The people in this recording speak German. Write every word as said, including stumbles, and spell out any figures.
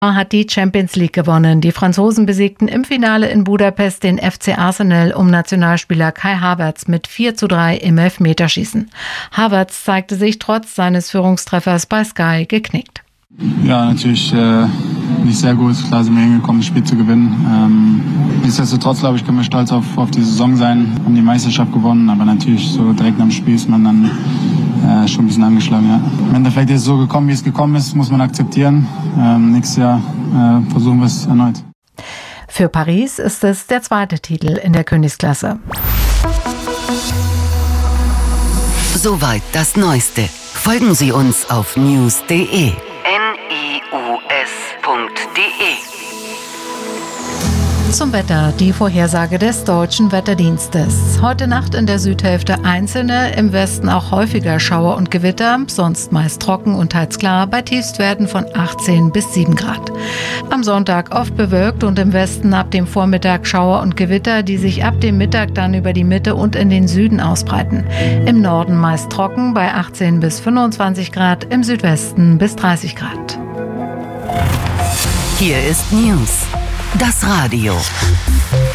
Hat die Champions League gewonnen. Die Franzosen besiegten im Finale in Budapest den F C Arsenal um Nationalspieler Kai Havertz mit vier zu drei im Elfmeterschießen. Havertz zeigte sich trotz seines Führungstreffers bei Sky geknickt. Ja, natürlich äh, nicht sehr gut. Klar sind wir hingekommen, das Spiel zu gewinnen. Ähm, nichtsdestotrotz, glaube ich, können wir stolz auf, auf die Saison sein. Haben die Meisterschaft gewonnen, aber natürlich so direkt nach dem Spiel ist man dann äh, schon ein bisschen angeschlagen. Ja. Im Endeffekt ist es so gekommen, wie es gekommen ist, muss man akzeptieren. Ähm, nächstes Jahr äh, versuchen wir es erneut. Für Paris ist es der zweite Titel in der Königsklasse. Soweit das Neueste. Folgen Sie uns auf news punkt de. N I U S punkt de. Zum Wetter, die Vorhersage des Deutschen Wetterdienstes. Heute Nacht in der Südhälfte einzelne, im Westen auch häufiger Schauer und Gewitter, sonst meist trocken und teils klar, bei Tiefstwerten von achtzehn bis sieben Grad. Am Sonntag oft bewölkt und im Westen ab dem Vormittag Schauer und Gewitter, die sich ab dem Mittag dann über die Mitte und in den Süden ausbreiten. Im Norden meist trocken bei achtzehn bis fünfundzwanzig Grad, im Südwesten bis dreißig Grad. Hier ist News. Das Radio.